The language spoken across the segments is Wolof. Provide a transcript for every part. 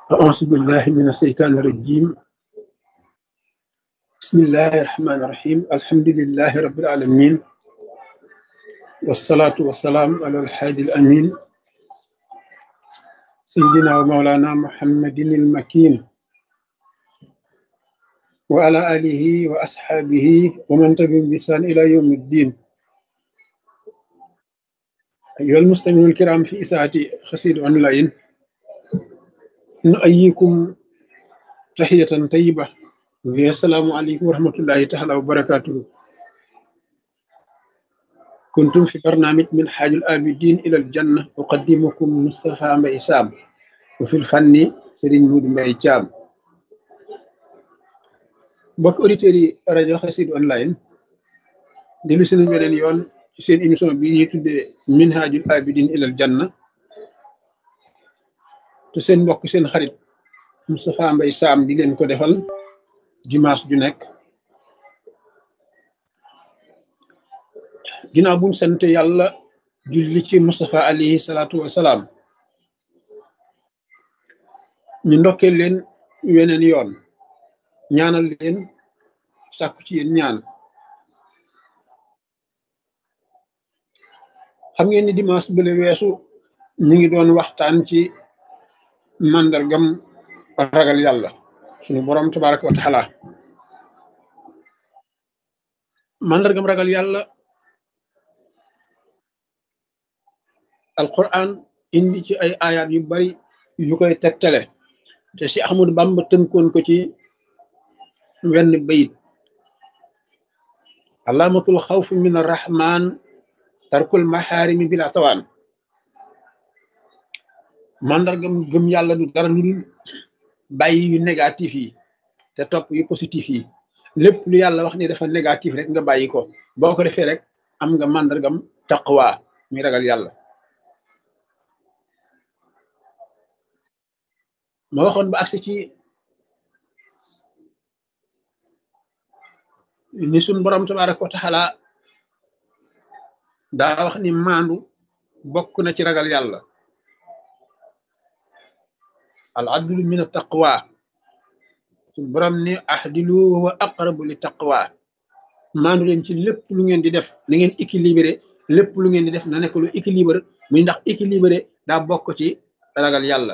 أعوذ بالله من الشيطان الرجيم. بسم الله الرحمن الرحيم. الحمد لله رب العالمين، والصلاة والسلام على الحادي الأمين سيدنا ومولانا محمد المكين وعلى آله وأصحابه ومن تبعهم بإحسان إلى يوم الدين. أيها المستمعون الكرام في إذاعة قصيدة أونلاين، نؤيكم تحية طيبة وهي السلام عليكم ورحمة الله تعالى وبركاته. كنتم في برنامج من حاج الآبدين إلى الجنة، أقدمكم مصطفى مبي سام، وفي الفن سيرين مود مبي جام. mbokk auditeurs yi rajo Xassida online dellu si nañ beneen yoon ci seen émission bi ñuy tuddee minhajul abidin ilal janna, te seen mbokk seen xarit Moustapha Mbaye Sam di leen ko defal dimanche ju nekk. ginnaaw buñ sant yàlla julli ci Moustapha alayhi salaatu wasalaam, ñu ndokkee leen weneen yoon, ñaanal leen, sàkku ci yéen ñaan. xam ngeen ni dimanche bële weesu ñu ngi doon waxtaan ci màndargam ragal yàlla suñu borom tabaraka wa taala. màndargam ragal yàlla alquran indi ci ay ayat yu bari yu koy tegtale, te si Ahmadu Bamba tënkoon ko ci wenn bayit: alaamatul xawfi min arrahman tarkul maxaarimi bila tawaan. màndargam gëm yàlla du dara lu dul bàyyi yu négatif yi te topp yu positif yi. lépp lu yàlla wax ni dafa négatif rek nga bàyyi ko. boo ko defee rek am nga màndargam taqwa, mi ragal yàlla. ma waxoon ba agsi ci ni suñ borom tabaraka wa taala daa wax ni maandu bokk na ci ragal yàlla. al adlu min at taqwa. suñ borom ni ahdilu wa aqrabu li taqwa. maandu leen ci lépp lu ngeen di def, na ngeen équilibré. lépp lu ngeen di def na nekk lu équilibré, muy ndax équilibré daa bokk ci ragal yàlla.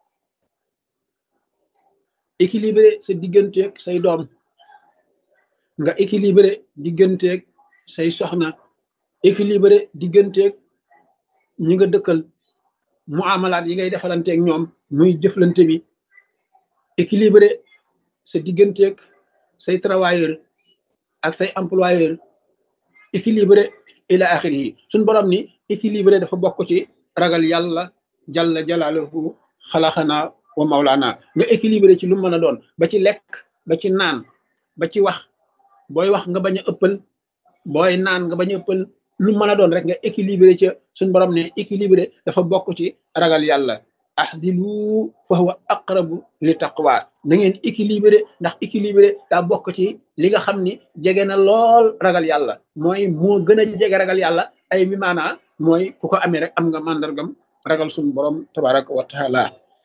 équilibré sa digganteeg say doom, nga équilibré digganteeg say soxna, équilibré digganteeg ñi nga dëkkal, muamalaat yi ngay defalanteeg ñoom muy jëflante bi, équilibré sa digganteeg say travailleur ak say employeur, équilibré ila axiri yi. suñ borom ni équilibré dafa bokk ci ragal yàlla jalla jalaaluhu xalaxana wa mawlaana. nga équilibré ci lu mën a doon, ba ci lekk, ba ci naan, ba ci wax. booy wax nga bañ a ëppal, booy naan nga bañ a ëppal, lu mën a doon rek nga équilibré ca. suñ borom ne équilibré dafa bokk ci ragal yàlla. ahdilu fa huwa aqrabu li taqwa. na ngeen équilibré, ndax équilibré daa bokk ci li nga xam ni jege na lool ragal yàlla. mooy moo gën a jege ragal yàlla. ay mi maanaa mooy ku ko amee rek am nga màndargam ragal suñ borom tabaraka wa taala.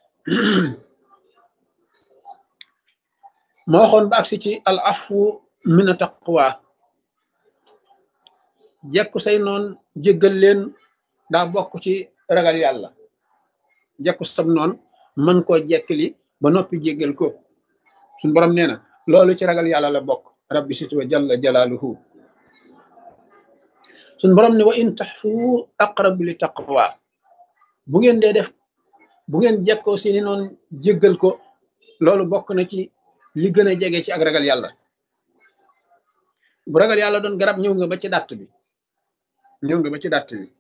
ma waxoon ba agsi ci al afu mina taqwa. jekku say noon jéggal leen daa bokk ci ragal yàlla. jekku sam noon mën koo jekkali ba noppi jéggal ko. suñ borom nee na loolu ci ragal yàlla la bokk. rabbi sit wa jalla jalaaluhu. suñ borom ne wa in taxfu aqrabu li taqwa. bu ngeen dee def, bu ngeen jekkoo seeni noon jéggal ko, loolu bokk na ci li gën a jege ci ak ragal yàlla. bu ragal yàlla doon garab, ñëw nga ba ci dàtt bi, ñëw nga ba ci dàtt bi.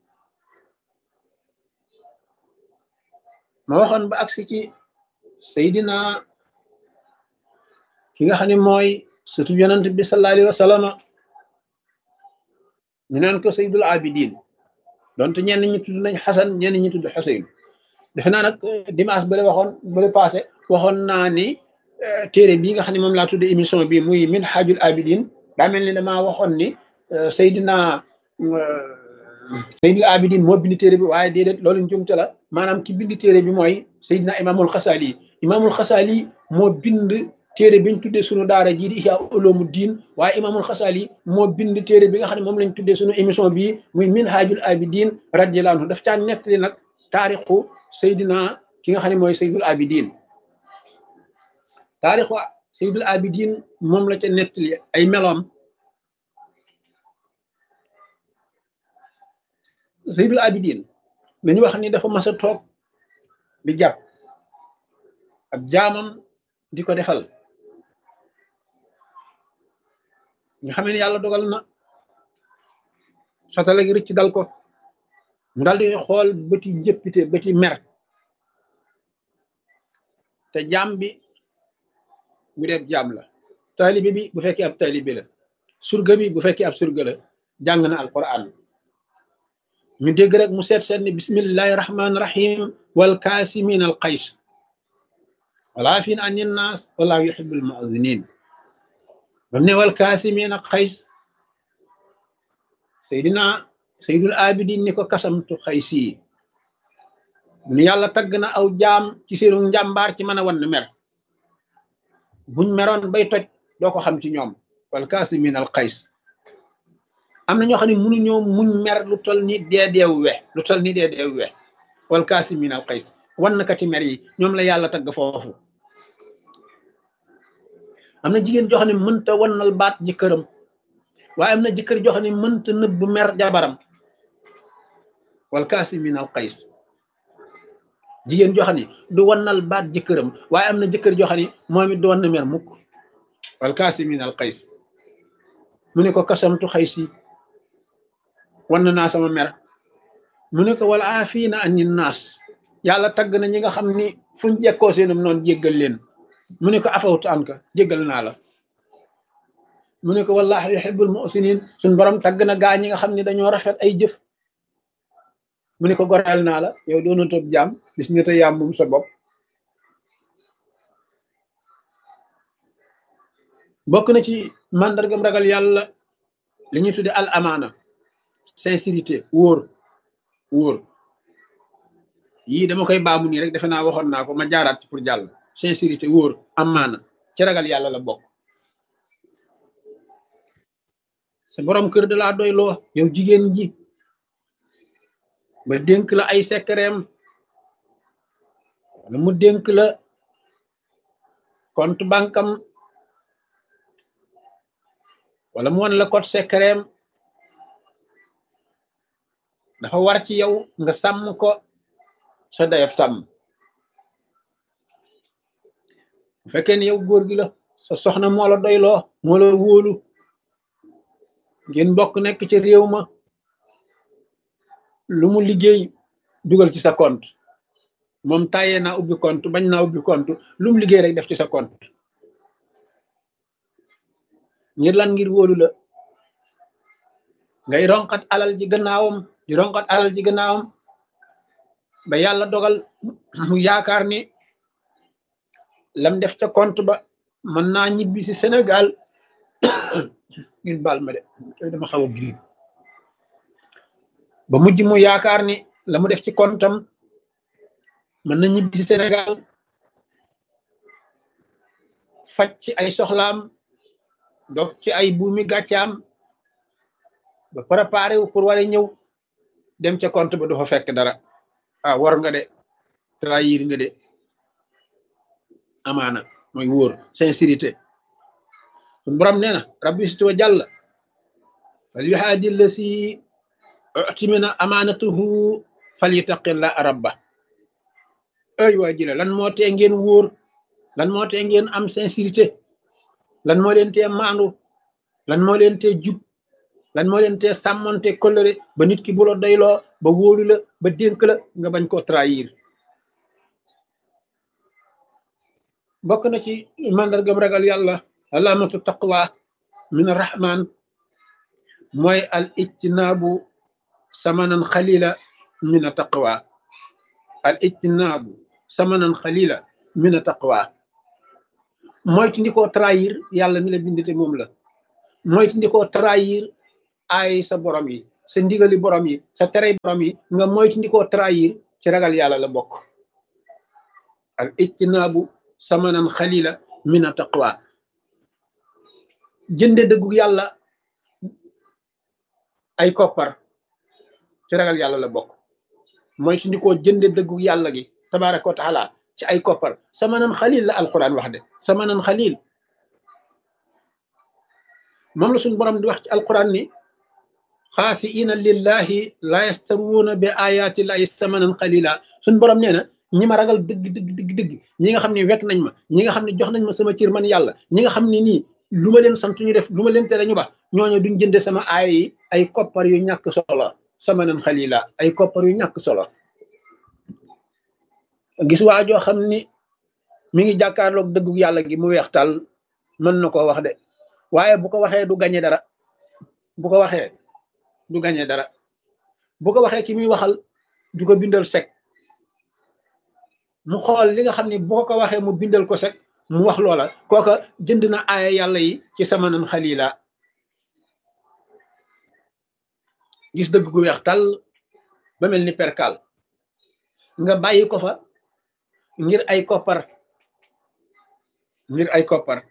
ma waxoon ba agsi ci Seydina ki nga xam ne mooy surtout yonent bi sallallahu alayhi wa sallam, ñu naan ko Seydul Abidin, donte ñenn ñi tudd nañ Xasan, ñenn ñi tudd Xuseyn. defe naa nag dimanche bale waxoon bale passé waxoon naa ni téere bii nga xam ne moom laa tudde émission bi muy Minhajul Abidin, daa mel ni damaa waxoon ni Seydina Seydul Abidin moo bind téere bi, waaye déedéet, loolu njumte la. maanaam ki bind téere bi mooy Seydina Imaamul Xasaali. Imaamul Xasaali moo bind téere biñ tuddee sunu daara jii di Ihya Uloomu Diin, waaye Imaamul Xasaali moo bind téere bi nga xam ne moom lañ tuddee sunu émission bii muy Minhaajul Abidin radiyallaahu anhu. daf caa nettali nag taarixu Seydina ki nga xam ne mooy Seydul Abidin. taarixu Seydul Abidin moom la ca nettali ay meloom. Seydul Abidin dañu wax ni dafa mas a toog di jàpp ab jaamam di ko defal, ñu xamee ne yàlla dogal na satala gi rëcc dal ko, mu daal di xool bëti njëppite bëti mer, te jaam bi bu dee jaam la, taalibe bi bu fekkee ab taalibe la, surga bi bu fekkee ab surga la, jàng na alquran ñu dégg rek mu seet seet ni bismillahi rahmaani rahim wal kaasimin al qays wala aafin an innaas wallahu yuhibbul mu'azzinin. bam ne wal kaasimin al qays, Seydul Abidin ni ko kasamtu xaysi, ni yàlla tagg na aw jaam ci seenu njàmbaar ci mën a wan mer, buñ meroon bay toj doo ko xam ci ñoom. wal kaasimin al qays, am na ñoo xam ne mënuñoo muñ mer lu tol ni deedeew we, lu tol ni deedeew we. wal kaasimin al qays, wannkati mer yi ñoom la yàlla tagg foofu. am na jigéen joo xam ne mënta wannal baat jëkkëram, waaye am na jëkkër joo xam ne mënta nëbb mer jabaram. wal kaasimin al qays, jigéen joo xam ne du wannal baat jëkkëram, waaye am na jëkkër joo xam ne moom it du wann mer mukk. wal kaasimin al qays, mu ne ko kasamtu xaysi, wann naa sama mer. mu ne ko wala aafina anin naas, yàlla tagg na ñi nga xam ni fuñ jekkoo seenum noonu jéggal leen. mu ne ko afawtu anka, jéggal naa la. mu ne ko wallahi yuhibbul muhsinin, suñ borom tagg na gaa ñi nga xam ne dañoo rafet ay jëf. mu ne ko goreel naa la, yow doona toog jaam, bis nga te yaam moom sa bopp. bokk na ci màndargam ragal yàlla li ñuy tudde al amaana, sincérité, wóor yii dama koy baamu nii rek, defe naa waxoon naa ko, ma jaaraat ci pour jàll. sincérité, wóor, amaana ci ragal yàlla la bokk. sa borom kër da laa doyloo yow jigéen ji ba dénk la ay sekkereem, wala mu dénk la compte bankam, wala mu won la code sekkereem, dafa war ci yow nga sàmm ko sa dayab sàmm. bu fekkee ne yow góor gi la, sa soxna moo la doyloo, moo la wóolu, ngeen bokk nekk ci réew ma, lu mu liggéey dugal ci sa compte, moom tàyyee naa ubbi compte, bañ naa ubbi compte, lu mu liggéey rek def ci sa compte. ngir lan? ngir wóolu la. ngay ronkat alal ji gannaawam, di ronkat alal ji gannaawam, ba yàlla dogal mu yaakaar ni lam def ca compte ba mën naa ñibbi si Sénégal. ngeen baal ma de, dama xaw a grippe. ba mujj mu yaakaar ni la mu def ci comptam mën na ñibbi si Sénégal, faj ci ay soxlaam, dox ci ay buumi gàccaam, ba préparé wu pour war a ñëw dem ca compte ba du fa fekk dara. war nga de, trahir nga de. amaana mooy wóor, sincérité. suñu borom nee na rabbi isti wa jàll fal yuhaadi lasi utimina amaanatuhu fal yutaqilla rabba. ay waa jële lan moo tee ngeen wóor, lan moo tee ngeen am sincérité, lan moo leen tee maandu, lan moo leen tee jub, lan moo leen tee sàmmonte kóllëre ba nit ki bu la doyloo ba wóolu la ba dénk la nga bañ koo trahir. bokk na ci màndargam ragal yàlla, alaamatu taqwa min arrahman, mooy al ijtinaabu samanan xalila min a taqwa. al ijtinaabu samanan xalila min a taqwa, mooy ti ndi koo trahir yàlla mi la bindite moom la. mooy ti ndi koo trahir ay sa borom yi, sa ndigali borom yi, sa terey borom yi, nga mooy ti ndi koo trahir ci ragal yàlla la bokk. al ijtinaabu samanan xalila min a taqwa. jënde dëggu yàlla ay koppar ci ragal yàlla la bokk. mooy su ñu koo jënde dëggu yàlla gi tabaraka wa taala ci ay koppar samanan xalil la alquran wax de samanan xalil. moom la suñu borom di wax ci alquran ni xaasiina lillahi la yastaruuna bi ayati llahi samanan xalila. suñu borom nee na ñi ma ragal dëgg ñi nga xam ne wekk nañ ma, ñi nga xam ne jox nañ ma sama cër man yàlla, ñi nga xam ne nii lu ma leen sant ñu def, lu ma leen tere ñu ba, ñooñu duñ jënde sama aaya yi ay koppar yu ñàkk solo samanan xalila, ay koppar yu ñàkk solo. gis waa joo xam ni mi ngi jàkkaarloog dëggu yàlla gi mu weex tàll mën na koo wax de, waaye bu ko waxee du gañe dara, bu ko waxee du gañe dara, bu ko waxee ki muy waxal du ko bindal sek, mu xool li nga xam ne boo ko waxee mu bindal ko sek mu wax loola, kooka jënd na aaya yàlla yi ci samanan xalila. gis dëgg gu weex tàll ba mel ni perkal nga bàyyi ko fa ngir ay koppar, ngir ay koppar.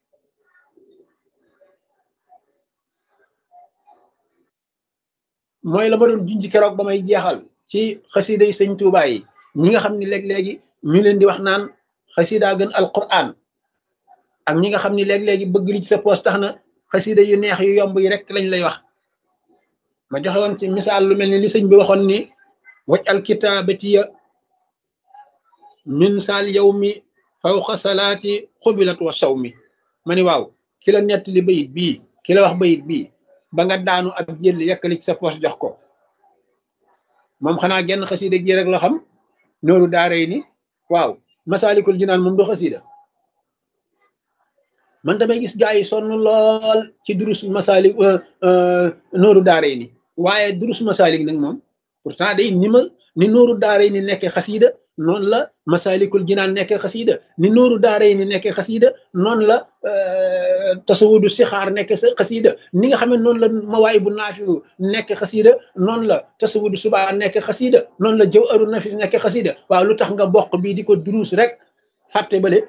mooy la ma doon junj keroog ba may jeexal ci xasida yi sëñ Tuubaa yi, ñi nga xam ne léeg-léegi ñu leen di wax naan xasida gën alquran, ak ñi nga xam ne léeg-léegi bëgg li ci sa poos tax na xasida yu neex yu yomb yi rek lañ lay wax. ma joxe woon ci misaal lu mel ni li sëñ bi waxoon ni waj al kitaabatiya min saal yow mi fawqa salaati xubilat wa saw mi. ma ni waaw ki la nettali bayit bii, ki la wax bayit bii ba nga daanu ab jël yekkali ci sa poos jox ko, moom xanaa genn xasida gi rek la xam, nooru daaray ni. waaw masaalikul jinaan moom du xasida. man damay gis gaa yi sonn lool ci durus masaalik nooru daaray ni, waaye durus masaalik nag moom pourtant day ni nooru daaray ni nekkee xasida noonu la masaalikul jinaan nekkee xasida, ni nooru daaray ni nekkee xasida noonu la tasawudu sixaar nekk xasida, ni nga xam ne noonu la mawaay bu naafiu nekk xasida noonu la tasawudu subaa nekk xasida, noonu la jawharu nafis nekk xasida. waaw lu tax nga bokk bii di ko durus rek fàtte bale?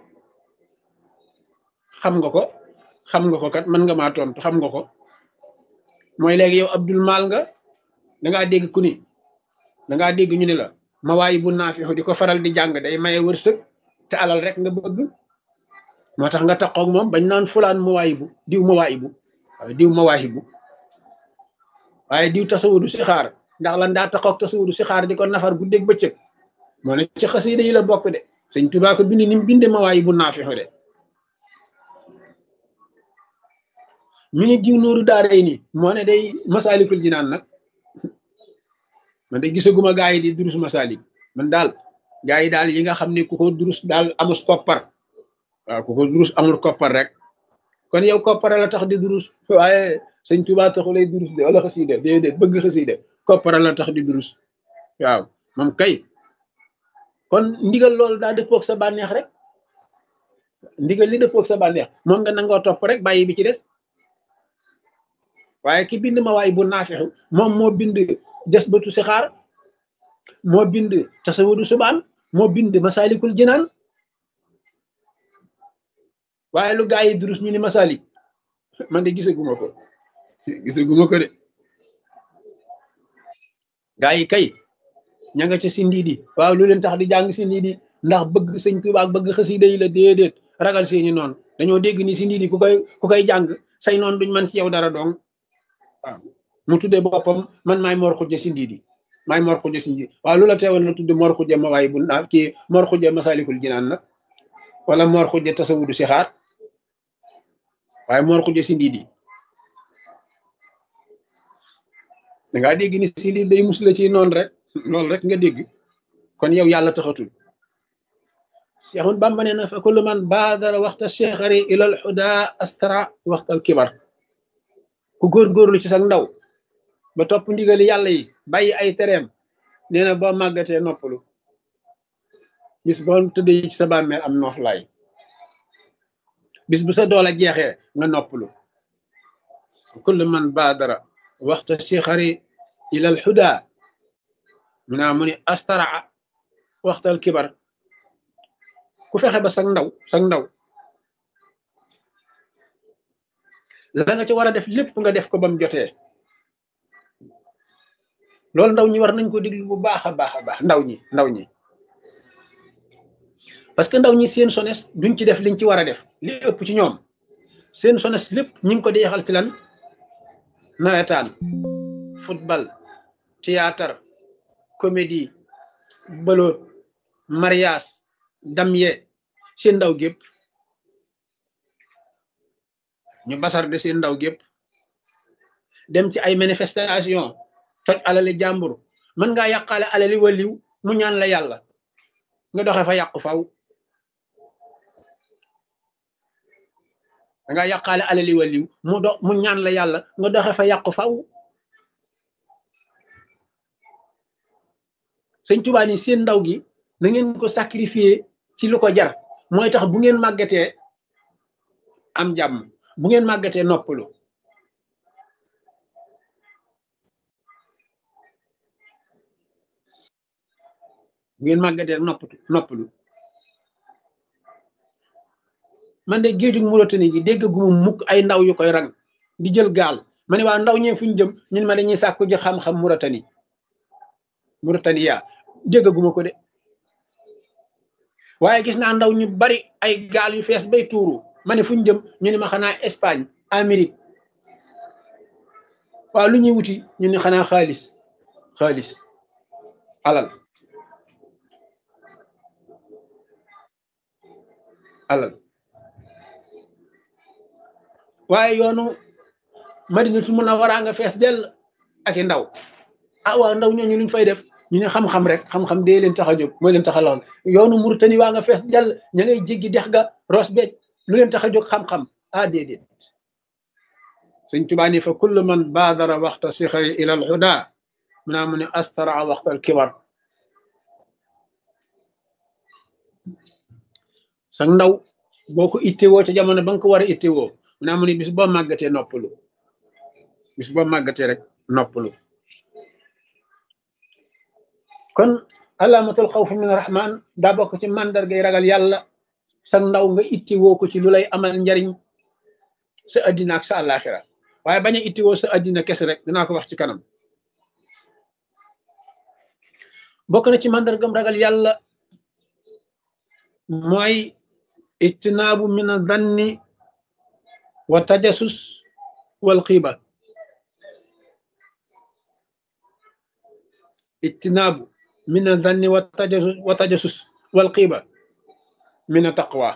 xam nga ko kat mën nga maa tontu, xam nga ko. mooy léegi yow Abdul Maal nga, dangaa dégg ku ni, dangaa dégg ñu ne la mawaay bu naafiu di ko faral di jàng day maye wërsëg te alal rek nga bëgg, moo tax nga taxoog moom bañ naan fulaan mawaayibu, diw mawaayibu, waaye diw mawaayibu, waaye diw tasawudu si xaar ndax lan daa taxoog tasawudu si xaar di ko nafar guddeeg bëccëg. moo ne ci xasida yi la bokk de, sëñ Tuubaa ko bind ni mu binde mawaayibu naafiu de. ñu ne diw nooru daaray ni moo ne day masaalikul jinaan nag. man de gisaguma gaa yi di durus masaalik, man daal gaa yi daal yi nga xam ne ku ko durus daal amus koppar, waaw ku ko durus amul koppar rek. kon yow koppar la tax di durus, waaye sëñ Tuubaa taxu lay durus de wala xasida déedéet, bëgg xasida koppar la tax di durus. waaw moom kay kon ndigal loolu daa dëppoog sa bànneex rek, ndigal li dëppoog sa bànneex moom nga nangoo topp rek bàyyi bi ci des. waaye ki bind mawaay bu naafixu moom moo bind jasbatu sixaar, moo bind tasawudu subaan, moo bind masaalikul jinaan. waaye lu gaa yi durus ñu ni masaalik, man de gisaguma ko de. gaa yi kay ña nga ca sindiidi. waaw lu leen tax di jàng sindiidi ndax bëgg sëñ Tuubaa ak bëgg xasida yi la déedéet, ragal seeni noonu. dañoo dégg ni sindiidi ku koy jàng say noonu duñ man ci yow dara dong. waaw mu tuddee boppam man maay Mor Xujja sindiidi, maay Mor Xujja sindiidi. waaw lu la teewoon na tudde Mor Xujja mawaay bu naa kii Mor Xujja masaalikul jinaan nag, wala Mor Xujja tasawudu si xaar, waaye Mor Xujja sindiidi. dangaa dégg ni sindiidi day musla ci noonu rek, loolu rek nga dégg. kon yow yàlla taxatul. Seexul Bàmba nee na fa kullu man baadara waxta cheikhari ilal xuda astara waxtal kibar. ku góorgóorlu ci sa ndaw ba topp ndigali yàlla yi bàyyi ay tereem, nee na boo màggatee noppalu, bis boo tëddee ci sa bàmmeel am nooflaay, bis bu sa doole jeexee nga noppalu. kullu man baadara waxta cheikhari ilal xuda mu ne astaraa waxtal kibar ku fexe ba sag ndaw la nga ci war a def lépp nga def ko ba mu jotee loolu ndaw ñi war nañ ko déglu bu baax a baax ndaw ñi parce que ndaw ñi seen sones duñ ci def liñ ci war a def li ëpp ci ñoom seen sones lépp ñi ngi ko di yaxal ci lan nawetaan football théâtre comédie bëloot mariage damye seen ndaw gépp ñu basar de seen ndaw gépp dem ci ay manifestation toj alali jàmbur mën ngaa yàqaale alali waliw mu ñaan la yàlla nga doxe fa yàqu faw da nga yàqaale alali waliw mu ñaan la yàlla nga doxe fa yàqu faw sëñ Tuubaa ni seen ndaw gi na ngeen ko sacrifier ci lu ko jar mooy tax bu ngeen màggatee am jàmm bu ngeen màggatee noppalu bu ngeen màggatee noppalu man de géejug Mauritanie gi dégg gu ma mukk ay ndaw yu koy rang di jël gaal ma ne waa ndaw ñee fuñ jëm ñun ma dañuy sàkku ji xam-xam Mauritanie yaa déggaguma ko de waaye gis naa ndaw ñu bari ay gaal yu fees bay tuuru ma ne fuñ jëm ñu ne ma xanaa Espagne Amérique waaw lu ñuy wuti ñu ne xanaa xaalis alal waaye yoonu Madinatul Munawwara nga fees dell ak i ndaw waaw ndaw ñooñu luñ fay def ñu ne xam-xam rek xam-xam dee leen tax a jóg mooy leen tax a lool yoonu Mauritanie waa nga fees dell ña ngay jéggi dex ga Ross Béthio lu leen tax a jóg xam-xam déedéet Sëñ Tuubaa ni fa kullu man baadara waxta sixari ila al huda mu ne astara waxta al kibar sa ndaw boo ko ittewoo ca jamono ba nga ko war a ittewoo mu ne bis boo màggatee noppalu bis boo màggatee rek noppalu kon alaamatul xawf min rahman daa bokk ci màndargay ragal yàlla sa ndaw nga ittewoo ko ci lu lay amal njariñ sa addina ak sa àllaaxira waaye bañ a ittewoo sa addina kese rek dinaa ko wax ci kanam bokk na ci màndargam ragal yàlla mooy ijtinaabu min adhanni wa tajasus wal xiiba ijtinaabu min adhanni wa tajasus wal xiiba min taqwa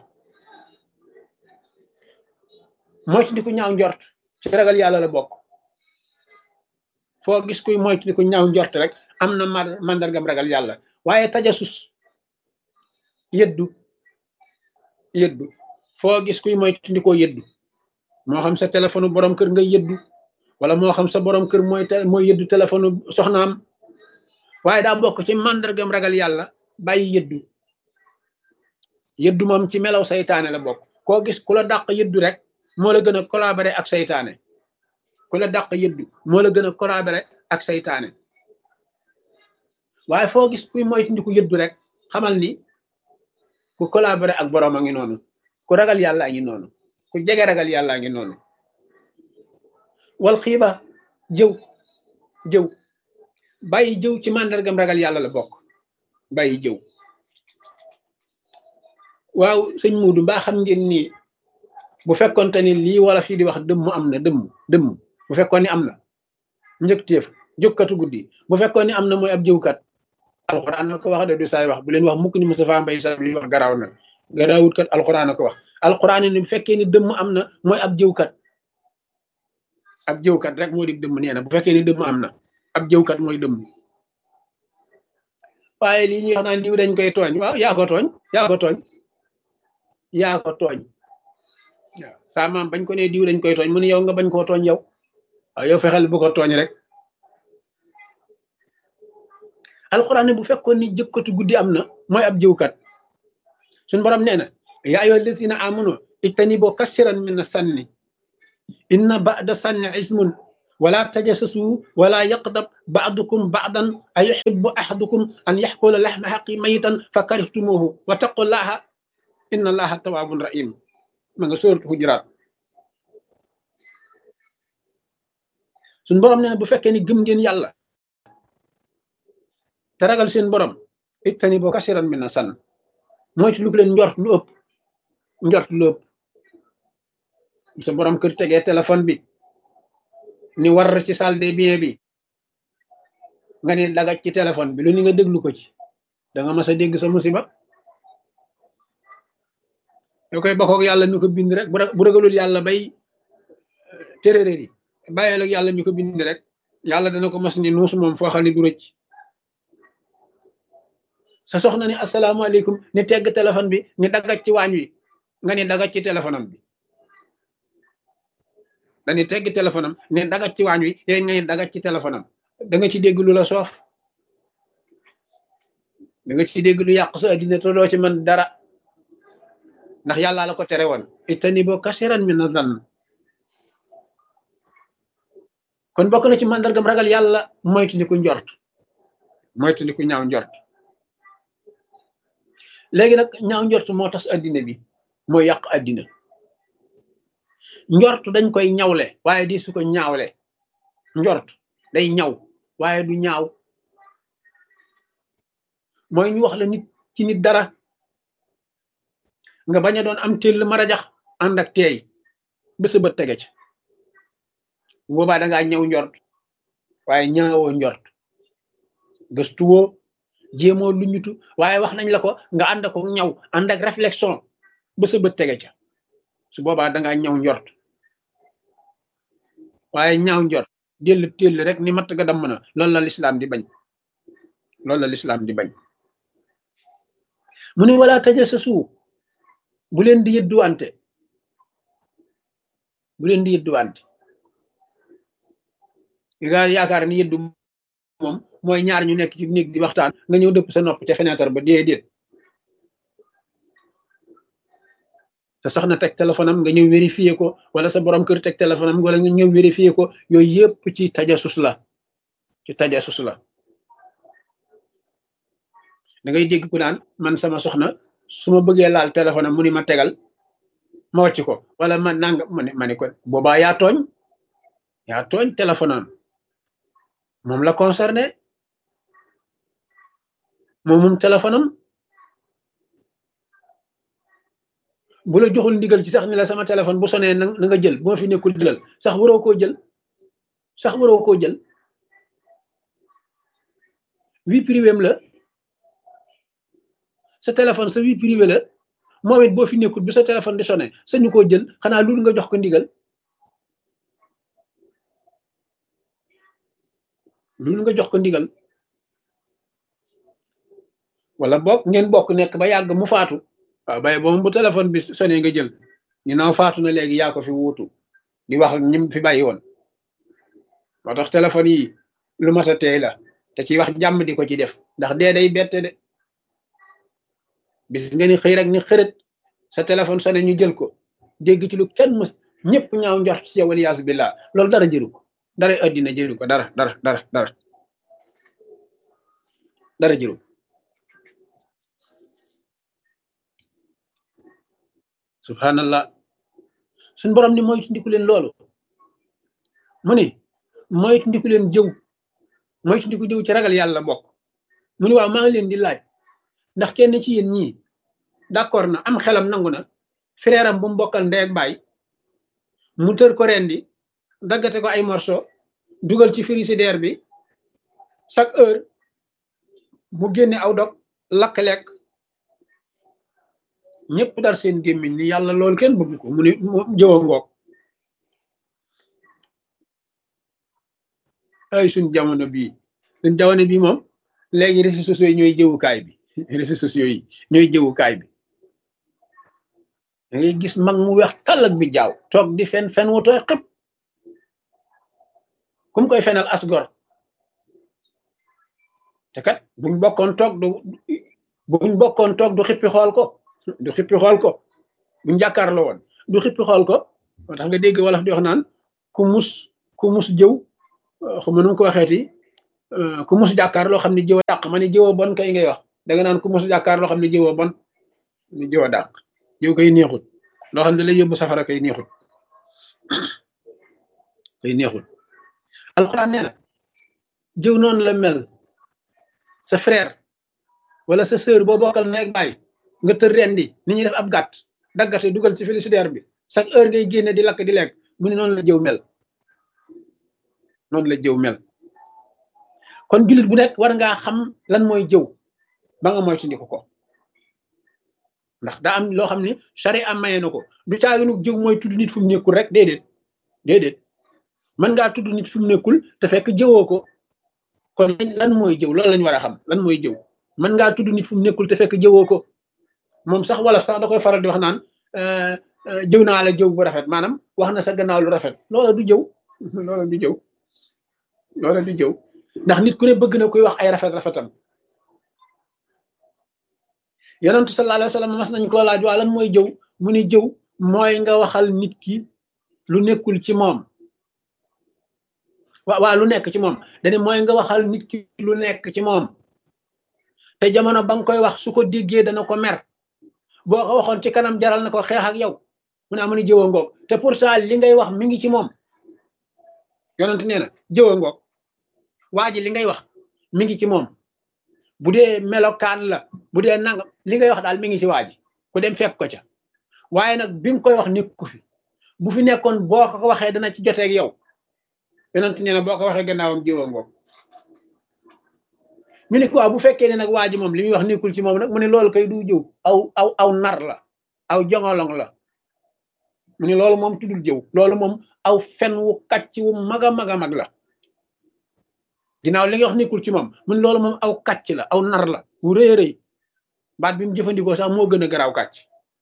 moytu di ko ñaaw njort ci ragal yàlla la bokk foo gis kuy moytu di ko ñaaw njort rek am na màndargam ragal yàlla waaye tajasus yëddu foo gis kuy moytu di ko yëddu moo xam sa téléphone borom kër nga yëddu wala moo xam sa borom kër mooy yëddu téléphone soxnaam waaye daa bokk ci màndargam ragal yàlla bàyyi yëddu moom ci melaw saytaane la bokk koo gis ku la dàq yëddu rek moo la gën a collaborer ak saytaane ku la dàq yëddu moo la gën a collaborer ak saytaane waaye foo gis kuy moytandiku yëddu rek xamal ni ku collaborer ak borom a ngi noonu ku ragal yàlla a ngi noonu ku jege ragal yàlla a ngi noonu wal xiiba jëw bàyyi jëw ci màndargam ragal yàlla la bokk bàyyi jëw waaw sëñ Muudu mbaa xam ngeen ni bu fekkonte ni lii wala fii di wax dëmm am na dëmm bu fekkoon ni am na njëkteef jókkatu guddi bu fekkoon ni am na mooy ab jëwkat alxuraan na ko wax de du saay wax bu leen wax mukk ni Moustapha Mbaye Sam li wax garaaw na garaawut kat alxuraan na ko wax alxuraan ni bu fekkee ni dëmm am na mooy ab jëwkat rek moo di dëmm nee na bu fekkee ni dëmm am na ab jëwkat mooy dëmm waaye lii ñuy wax naan diw dañ koy tooñ waaw yaa ko tooñ waaw saa maam bañ ko ne diw dañ koy tooñ mu ne yow nga bañ koo tooñ yow waaw yow fexeel bu ko tooñ rek alxuraan ne bu fekkoon ni jëkkatu guddi am na mooy ab jëwkat suñu borom nee na yaa ayyuhal lazina amanu ijtanibu kasiran mina sanni inna ba'da sanni ismun wala tajassasu wala yaqdab ba'dukum ba'dan ayuhibbu ahadukum an ya'kula lahma axi mayitan fa karihtumuhu wa taqullaha inna allaha tawwabun rahim ma nga sóoratu Hujuraat. suñ borom nee na bu fekkee ni gëm ngeen yàlla te ragal seen borom ittani boo kasiran mina san moytu lu ko leen njort lu ëpp bu sa borom kër tegee téléphone bi ni war ci salle des biens bi nga ni dagaj ci téléphone bi lu ni nga déglu ko ci da nga mas a dégg sa musiba. yoo koy bokkoog yàlla mi ko bind rek bu ragalul yàlla bay téréréer yi bàyyeel ak yàlla mi ko bind rek yàlla dana ko mas ni nuus moom foo xam ne du rëcc. sa soxna ni asalaamaaleykum ni tegg téléphone bi ni dagaj ci waañ wi nga ni dagaj ci téléphone am bi dañuy tegg téléphone am ne dagaj ci waañ wi yéen nga ne dagaj ci téléphone am da nga ci dégg lu la soof da nga ci dégg lu yàq sa addina te doo ci mën dara ndax yàlla la ko tere woon ijtanibu kasiran mina zann. kon bokk na ci màndargam ragal yàlla moytandiku njort moytandiku ñaaw njort. léegi nag ñaaw njort moo tas addina bi mooy yàq addina. njort dañ koy ñawle waaye di su ko ñaawle njort day ñaw waaye du ñaaw mooy ñu wax la nit ci nit dara nga bañ a doon am téll marajax ànd ak teey ba sa bët tege ci boobaa da ngaa ñaw njort waaye ñaawoo njort gëstuwoo jéemoo lu ñutu waaye wax nañ la ko nga ànd ko ñaw ànd ak réflexion ba sa bët tege ca su boobaa da ngaa ñaw njort waaye ñaaw njort déll téll rek ni matt ga damm na loolu la lislaam di bañ loolu la lislaam di bañ. mu ne wala tajassasu bu leen di yëdduwante bu leen di yëdduwante nga yaakaar ni yëddu moom mooy ñaar ñu nekk ci néeg di waxtaan nga ñëw dëpp sa nopp ca fenêtre ba déedéet sa soxna teg téléphone am nga ñëw vérifier ko wala sa borom kër teg téléphone am wala nga ñëw vérifier ko yooyu yëpp ci tajassus la da ngay dégg ku naan man sama soxna su ma bëggee laal téléphone am mu ni ma tegal ma wàcc ko wala ma nanga ma ne ko boobaa yaa tooñ téléphone am moom la concerné moom téléphone am bu la joxul ndigal ci sax ni la sama téléphone bu sonné na nga jël boo fi nekkul jëlal sax waroo koo jël vie privée la sa téléphone sa vie privée la moom it boo fi nekkul bi sa téléphone di sonné sañu koo jël xanaa loolu nga jox ko ndigal wala boog ngeen bokk nekk ba yàgg mu faatu waaw bay boobu bu téléphone bi sonné nga jël ginnaaw faatu na léegi yaa ko fi wuutu di wax ak ñim fi bàyyi woon moo tax téléphone yi lu mat a teey la te ci wax jàmm di ko ci def ndax dee day bette de bis nga ni xëy rek ni xërët sa téléphone sonné ñu jël ko dégg ci lu kenn mës ñëpp ñaaw njort ci yow waliyaas billah loolu dara jëru ko dara addina jëru ko dara jëru subhanallah suñ borom ni moytu ndiku leen loolu mu ni moytu ndiku leen jëw moytu ndiku jëw ci ragal yàlla bokk mu ni waaw maa ngi leen di laaj ndax kenn ci yéen ñii d'accord na am xelam nangu na frère am bu mu bokkal ndey ak baay mu tër ko rendi daggate ko ay morceau dugal ci frigidaire bi chaque heure mu génne aw dog lakk lekk ñëpp dar seen gémmiñ ni yàlla loolu kenn bëgg ko mu ni jëwa ngoog ay suñ jamono bii moom léegi réseaux sociaux yi ñooy jëwukaay bi da ngay gis mag mu weex tàllak bi jaaw toog di fen wu tooy xëpp kum koy fenal asgor te kat buñ bokkoon toog du xippi xool ko buñ jàkkaarloo woon du xippi xool ko moo tax nga dégg wala di wax naan ku mus jëw xuma nu mu ko waxeeti ku mus jàkkaar loo xam ne jëw a dàq ma ni jëw a bon kay ngay wax da nga naan ku mus jàkkaar loo xam ne jëw a bon ni jëw a dàq jëw koy neexut loo xam ne lay yóbbu safara kay neexut kay neexut alxuraan nee na jëw noonu la mel sa frère wala sa sœur boo bokkal nekk baay nga tër rendi ni ñuy def ab gàtt daggate dugal ci frigidaire bi chaque heure ngay génne di lakk di lekk mu ne noonu la jëw mel noonu la jëw mel kon jullit bu nekk war ngaa xam lan mooy jëw ba nga moytandiku ko ndax daa am loo xam ni charia am maye na ko du caaginu jëw mooy tudd nit fu mu nekkul rek déedéet mën ngaa tudd nit fu mu nekkul te fekk jëwoo ko kon lan mooy jëw loolu lañ war a xam lan mooy jëw mën ngaa tudd nit fu mu nekkul te fekk jëwoo ko moom sax wala sax da koy faral di wax naan jëw naa la jëw bu rafet maanaam wax na sa gannaaw lu rafet loola du jëw loola du jëw ndax nit ku ne bëgg na koy wax ay rafetam yonentu sallallahu alayhi wa sallam mas nañ koo laaj waa lan mooy jëw mu ni jëw mooy nga waxal nit ki lu nekkul ci moom waa lu nekk ci moom dane mooy nga waxal nit ki lu nekk ci moom te jamono ba nga koy wax su ko déggee dana ko mer boo ko waxoon ci kanam jaral na ko xeex ak yow mu ne amu ni jëwa ngoog te pourtant li ngay wax mi ngi ci moom yonent nee na jëwa ngoog waa ji li ngay wax mi ngi ci moom bu dee melokaan la bu dee nangam li ngay wax daal mi ngi ci waa ji ku dem fekk ko ca waaye nag bi nga koy wax nekku fi bu fi nekkoon boo ko waxee dana ci joteeg yow yonent nee na boo ko waxee gannaawam jëwa ngoog mu ne ko waaw bu fekkee ne nag waa ji moom li muy wax nekkul ci moom nag mu ne loolu kay du jëw aw nar la aw jongolong la mu ne loolu moom tuddul jëw loolu moom aw fen wu kàcc wu mag a mag la ginnaaw li nga wax nekkul ci moom mu ne loolu moom aw kàcc la aw nar la wu rëy a rëy baat bi mu jëfandikoo sax moo gën a garaaw kàcc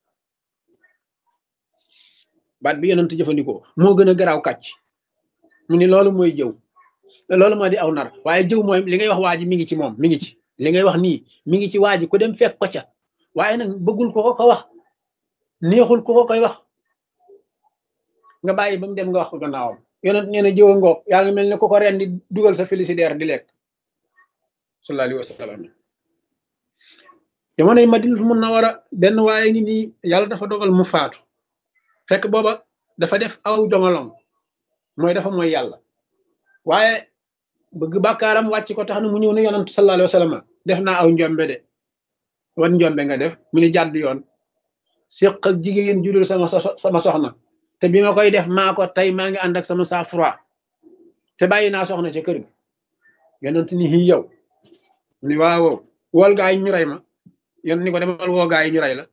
baat bi yonent jëfandikoo moo gën a garaaw kàcc mu ne loolu mooy jëw loolu moo di aw nar waaye jëw mooy li ngay wax waa ji mi ngi ci moom mi ngi ci li ngay wax nii mi ngi ci waa ji ku dem fekk ko ca waaye nag bëggul ko ko wax neexul ko koy wax nga bàyyi ba mu dem nga wax ko gannaawam yonent nee na jëwa ngoog yaa ngi mel ne ku ko ren di dugal sa frigidaire di lekk sallallahu alayhi wa sallam jamonoy Madinatul Munawwara benn waaye ngi nii yàlla dafa dogal mu faatu fekk booba dafa def aw jongolong mooy dafa mooy yàlla waaye bëgg bàkkaaram wàcc ko tax na mu ñëw ne yonent sallallahu alayhi wa sallam def naa aw njombe de wan njombe nga def mu ni jàdd yoon séq ak jigéen judul sama soxna te bi ma koy def maa ko tey maa ngi ànd ak sama sang-froid te bàyyi naa soxna ca kër gi yonent ni xii yow ni waaw wool gaa yi ñu rey ma yonent ni ko demal woo gaa yi ñu rey la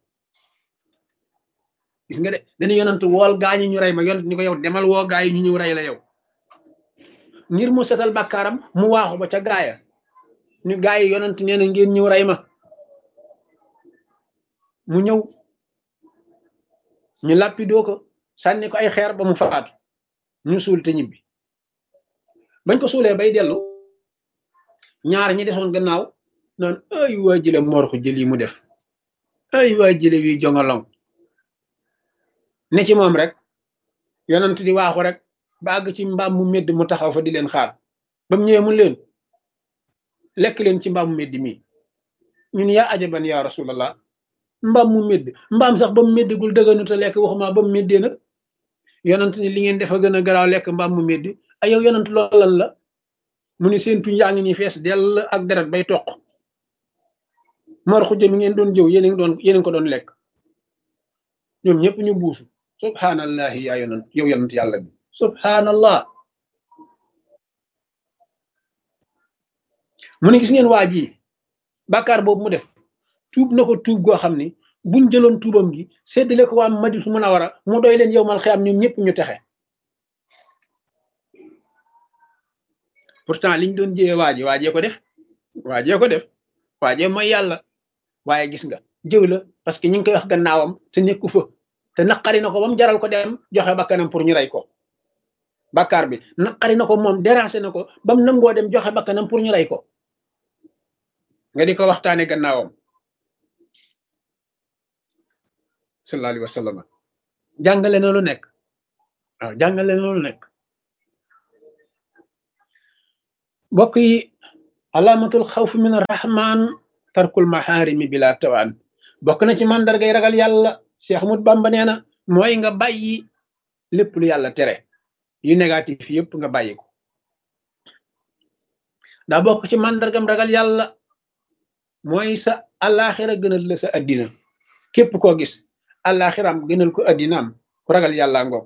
gis nga de dañu yonent wool gaa ñi ñu rey ma yonent ni ko yow demal woo gaa yi ñu ñëw rey la yow ngir mu setal bàkkaaram mu waaxu ba ca gaaya ni gaa yi yonent nee na ngeen ñëw rey ma mu ñëw ñu làppidoo ko sànni ko ay xeer ba mu faatu ñu suul te ñibbi bañ ko suulee bay dellu ñaar ñi desoon gannaaw naan ay waa jële morxu jël yi mu def ay waa jële wi jongolong ne ci moom rek yonent di waaxu rek ba àgg ci mbaam mu medd mu taxaw fa di leen xaar ba mu ñëwee mu leen lekk leen ci mbaam mu medd mi ñun yaa ajaban ya rasulallah mbaam mu medd mbaam sax ba mu meddagul dëgganu te lekk waxuma ba mu meddee nag yonent ni li ngeen defa gën a garaaw lekk mbaam mu meddi ay yow yonent loolu lan la mu ni seen tuñ yaa ngi nii fees dell ak deret bay toq mar xujja mi ngeen doon jëw yéen ko doon lekk ñoom ñëpp ñu buusu subhanallahi yaa yonent yow yonent yàlla bi subhanallah mu ne gis ngeen waa ji bàkkaar boobu mu def tuub na ko tuub goo xam ni buñ jëloon tuubam gi séddale ko waa Madinatul Munawwara mu doy leen yow mal xiyaam ñoom ñëpp ñu texe pourtant liñ doon jëwee waajee ko def waajee mooy yàlla waaye gis nga jëw la parce que ñu ngi koy wax gannaawam te nekku fa te naqari na ko ba mu jaral ko dem joxe bakkanam pour ñu rey ko bàkkaar bi naqari na ko moom déranger na ko ba mu nangoo dem joxe bakkanam pour ñu rey ko nga di ko waxtaane gannaawam sallallahu alayhi wa sallam jàngale na lu nekk waaw jàngale na lu nekk bokk yi alaamatul xawf min arrahman tarkul maxaarimi bila tawaan bokk na ci màndargay ragal yàlla Cheikh Ahmad Bamba nee na mooy nga bàyyi lépp lu yàlla tere yu négatif yëpp nga bàyyi ko daa bokk ci màndargam ragal yàlla mooy sa àllaaxira gënal la sa addina képp koo gis àllaaxiram gënal ko addinaam ku ragal yàlla ngoog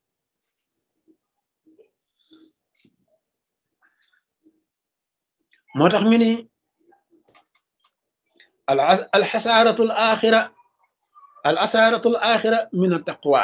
moo tax ñu ni alxasaaratul axira al asaaratul axira min a taqwa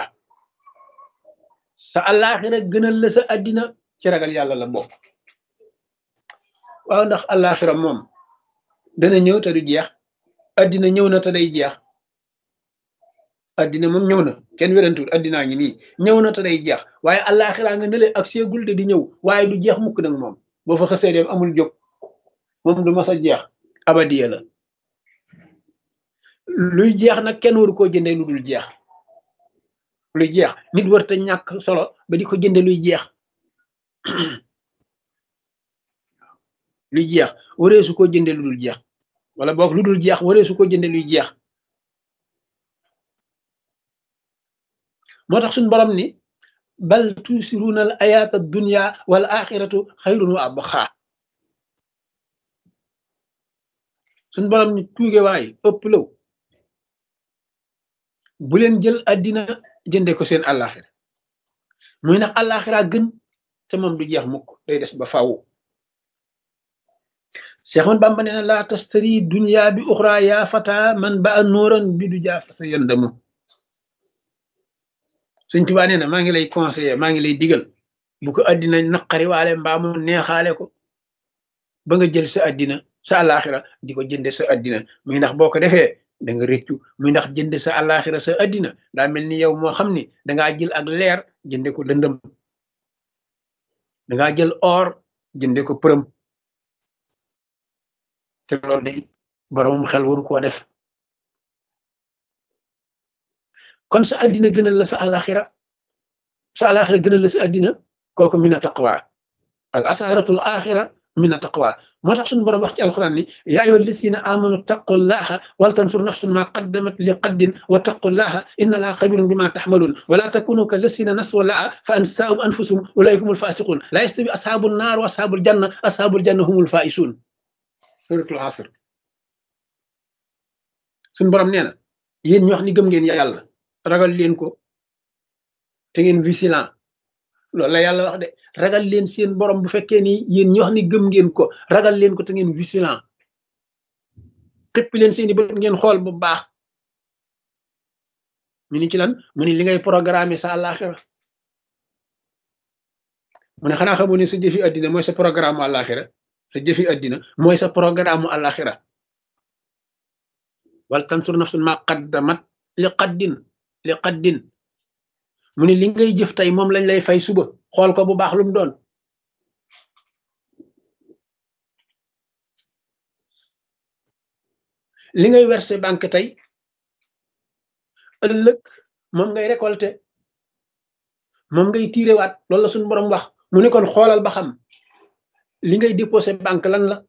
sa àllaaxira gënal la sa addina ci ragal yàlla la bokk waaw ndax àllaaxira moom dana ñëw te du jeex addina ñëw na te day jeex addina moom ñëw na kenn wérantul addinaa ngi nii ñëw na te day jeex waaye àllaaxira nga nële ak seegul te di ñëw waaye du jeex mukk nag moom boo fa xësee dem amul jóg moom du mas a jeex abadiya la luy jeex nag kenn waru koo jënde lu dul jeex luy jeex nit war te ñàkk solo ba di ko jënde luy jeex luy jeex waree su ko jënde lu dul jeex wala boog lu dul jeex waree su ko jënde luy jeex moo tax suñ borom ni bal tusiruuna al ayaata dunya wal axiratu xayrun wa abqa suñ borom ni tuuge waay ëpp law bu leen jël addina jënde ko seen àllaaxira muy ndax àllaaxira gën te moom du jeex mukk day des ba faaw Seex Ahmadu Bamba nee na laa tastari dunya bi uxra yaa fata man ba a nooran bi du jaa fa sa yandamu Sëñ Tuubaa nee na maa ngi lay conseiller maa ngi lay digal bu ko addina naqari waale mbaa mu neexaale ko ba nga jël sa addina sa àllaaxira di ko jënde sa addina muy ndax boo ko defee da nga rëccu muy ndax jënde sa àllaaxira sa addina daa mel ni yow moo xam ni dangaa jël ak leer jënde ko lëndëm dangaa jël or jënde ko përëm te loolu day boromum xel waru koo def kon sa addina gënal la sa àllaaxira gënal la sa addina kooku mina taqwa al asaaratul axira mina taqwa moo tax suñu borom wax ci alquran ni yaa ayyuha llazina amanu taqullaha wal tansur nafsun ma qaddamat li qaddin wa taqullaha inna allaha xabirun bima taxmalun wala takunu ka llazina nasu llaha fa ansaahum anfusahum ulaika humul fasiqun la yastawi ashabun naar wa ashabul janna humul faisun suratul asr suñu borom nee na yéen ñu wax ni gëm ngeen yàlla ragal leen ko te ngeen vigilant loolu la yàlla wax de ragal leen seen borom bu fekkee ni yéen ñi wax ni gëm ngeen ko ragal leen ko te ngeen vigilant xëppi leen seeni bët ngeen xool bu baax ñu ni ci lan mu ni li ngay programme sa àllaaxira mu ne xanaa xamu ne sa jëfi addina mooy sa programme àllaaxira sa jëfi addina mooy sa programme àllaaxira wal tansur nafsun ma qaddamat li qaddin mu ne li ngay jëf tey moom lañ lay fay suba xool ko bu baax lu mu doon li ngay verser banque tey ëllëg moom ngay récolter moom ngay tiirewaat loolu la suñu borom wax mu ne kon xoolal ba xam li ngay déposer banque lan la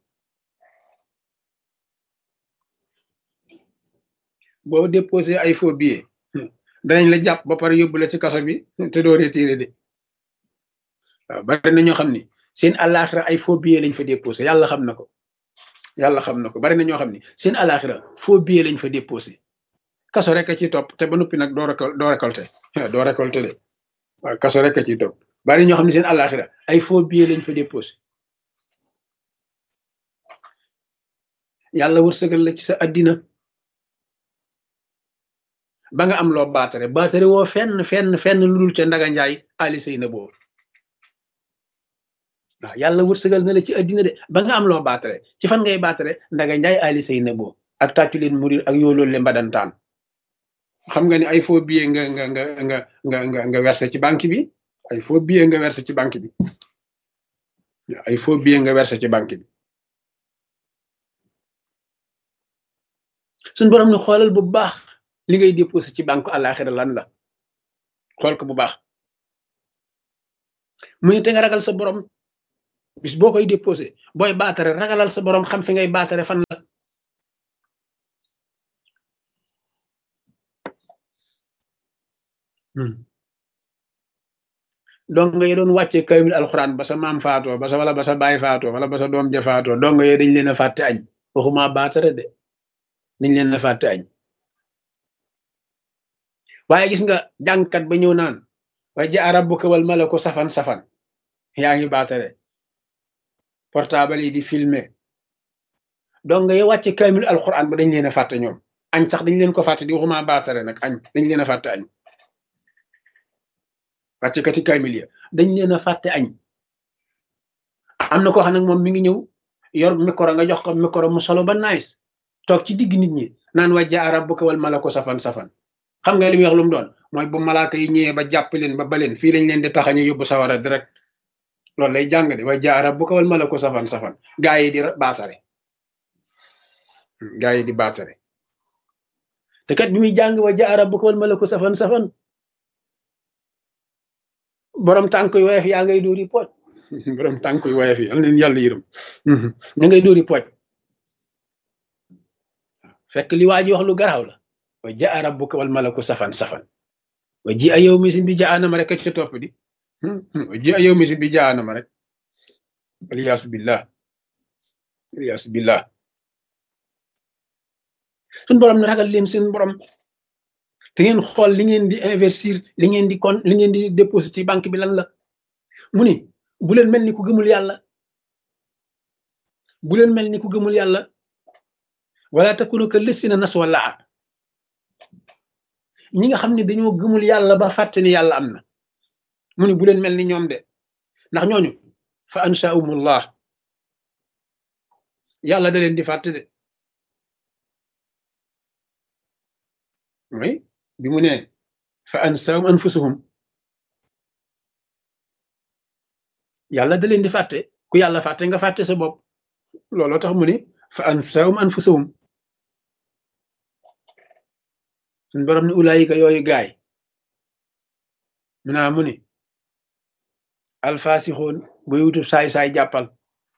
boo déposer ay faux billets danañ la jàpp ba pare yóbbu la ci kaso bi te doo retiré de waaw bari na ñoo xam ni seen àllaaxira ay faux billets lañ fa déposé yàlla xam na ko bari na ñoo xam ni seen àllaaxira faux billets lañ fa déposé kaso rek a ciy topp te ba noppi nag doo récolté de waaw kaso rek a ciy topp bari na ñoo xam ne seen àllaaxira ay faux billets lañ fa déposé yàlla wërsëgal la ci sa addina ba nga am loo baatare woo fenn lu dul ca Ndaga Njaay Ali Sey na boobu waaw yàlla wërsëgal na la ci addina de ba nga am loo baatare ci fan ngay baatare Ndaga Njaay Ali Sey na boobu ak tàccu leen murir ak yooloolu le mbadantaan xam nga ni ay faux billet nga versé ci banque bi ay faux billet nga versé ci banque bi ay faux billet nga versé ci banque bi suñ borom ne xoolal bu baax li ngay déposé ci banque àllaaxira lan la xool ko bu baax mu ne te nga ragal sa borom bis boo koy déposé booy baatare ragalal sa borom xam fi ngay baatare fan la. donc nga doon wàcce kaymil alxuraan ba sa maam faatoo ba sa wala ba sa baay faatoo wala ba sa doom ja faatoo donc yooyu dañ leen a fàtte añ waxuma baatare de dañ leen a fàtte añ waaye gis nga jàngkat ba ñëw naan wa jaa rabbuka wal malaku safan safan yaa ngi baatare portable yi di filmer donc nga wàcce kaymil alxuraan ba dañ leen a fàtte ñoom añ sax dañ leen ko fàtte di waxuma baatare nag añ dañ leen a fàtte añ wàcce kati kaymil ya dañ leen a fàtte añ am na koo xam nag moom mi ngi ñëw yor micro nga jox ko micro mu solo ba nice toog ci digg nit ñi naan wa jaa rabbuka wal malaku safan safan xam nga li muy wax lu mu doon mooy bu malaaka yi ñëwee ba jàpp leen ba baleen fii lañ leen di taxañu yóbbu sawara direct loolu lay jàng de wa jaa rabbuka wal malaku safan safan gaa yi di baatare gaa yi di baatare te kat bi muy jàng wa jaa rabbuka wal malaku safan safan borom tànk yu woyof yaa ngay dóori pooj borom tànk yu woyof yi am leen yàlla yërëm ña ngay dóori pooj fekk li waa ji wax lu garaaw la wa jaa rabbuka wal malaku safan safan wa ji a yow misin bi jaanama rek ca topp di wa ji a yow misin bi jaanama rek aliyaasu billah aliyaasu billah suñ borom ne ragal leen seen borom te ngeen xool li ngeen di investir li ngeen di kon li ngeen di déposer ci banque bi lan la mu ni bu leen mel ni ku gëmul yàlla bu leen mel ni ku gëmul yàlla wala takunu ka lësina nas wala ñi nga xam ne dañoo gëmul yàlla ba fàtte ni yàlla am na mu ni bu leen mel ni ñoom de ndax ñooñu fa ansha'umullah yàlla da leen di fàtte de oui bi mu ne fa ansahum anfusahum yàlla da leen di fàtte ku yàlla fàtte nga fàtte sa bopp looloo tax mu ne fa ansahum anfusahum suñ borom ne ulaayika yooyu gaay mu ne alfaasixoon buy wutub saay-saay jàppal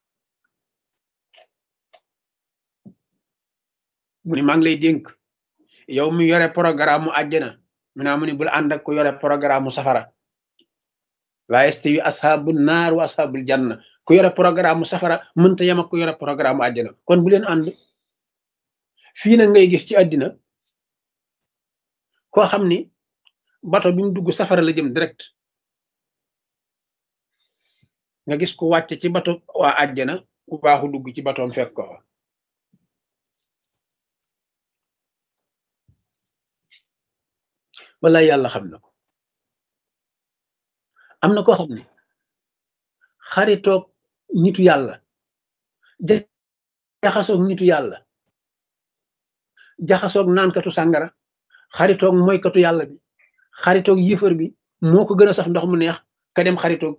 mu ne maa ngi lay dénk yow mi yore programme mu àjjana mu ne bul ànd ak ku yore programme mu safara laa yastawi ashabu naar wa ashabul janna ku yore programme mu safara mënta yem ak ku yore programme mu àjjana kon bu leen ànd fii nag ngay gis ci àddina koo xam ni bato bi mu dugg safara la jëm direct nga gis ku wàcc ci bato waa àjjana ku baaxu dugg ci batoom fekk ko fa wala yàlla xam na ko am na koo xam ne xaritoog nitu yàlla jaxasoog nitu yàlla jaxasoog naankatu sàngara xaritoog moykatu yàlla bi xaritoog yëfër bi moo ko gën a saf ndox mu neex ka dem xaritoog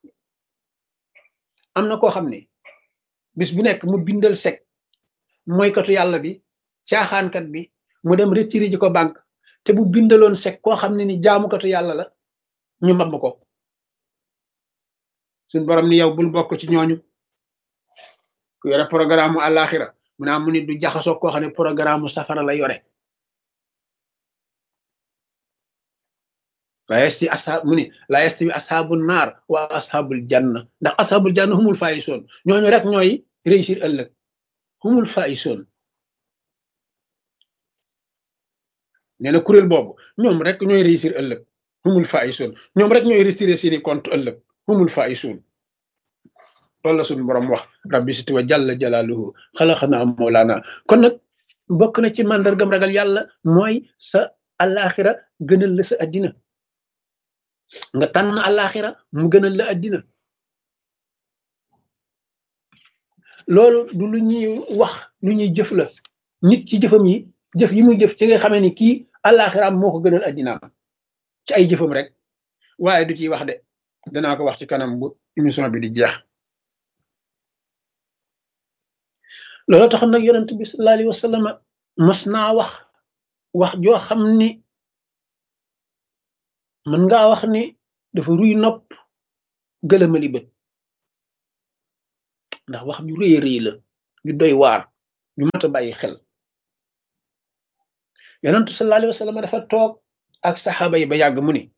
am na koo xam ne bis bu nekk mu bindal sec moykatu yàlla bi caaxaankat bi mu dem retiré ji ko banque te bu bindaloon sec koo xam ne ni jaamukatu yàlla la ñu mab ko suñ borom ni yow bul bokk ci ñooñu ku yore programme mu àllaaxira mu ni du jaxasoo koo xam ne programme mu safara la yore la yastawi ashabun naar wa ashabul janna ndax ashabul janna humul faisoon ñooñu rek ñooy réussir ëllëg humul faisoon nee na kuréel boobu ñoom rek ñooy réussir ëllëg humul faisoon ñoom rek ñooy retiré seeni compte ëllëg humul faisoon loolu la suñu borom wax rabbi siti wa jalla jalaaluhu xalaqana mawlaana kon nag bokk na ci màndargam ragal yàlla mooy sa àllaaxira gënal la sa addina nga tànn àllaaxira mu gënal la addina loolu du lu ñuy wax lu ñuy jëf la nit ci jëfam yi jëf yi muy jëf ci nga xamee ni kii àllaaxiraam moo ko gënal addinaam ci ay jëfam rek waaye du ciy wax de danaa ko wax ci kanam bu émission bi di jeex loolu tax nag yonent bi sallallahu alayhi wa sallam mas naa wax joo xam ni mën ngaa wax ni dafa ruy nopp gëlëmali bët ndax wax ju rëy rëy la ju doy waar ju mat a bàyyi xel yonentu sallallahu alayhi wa sallam dafa toog ak saxaaba yi ba yàgg mu ni